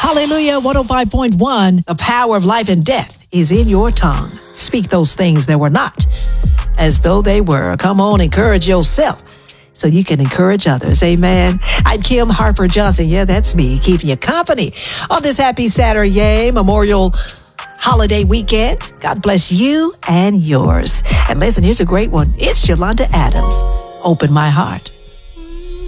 Hallelujah, 105.1. The power of life and death is in your tongue. Speak those things that were not as though they were. Come on, encourage yourself so you can encourage others. Amen. I'm Kim Harper Johnson. Yeah, that's me, keeping you company on this happy Saturday, Memorial holiday weekend. God bless you and yours. And listen, here's a great one. It's Yolanda Adams. Open my heart.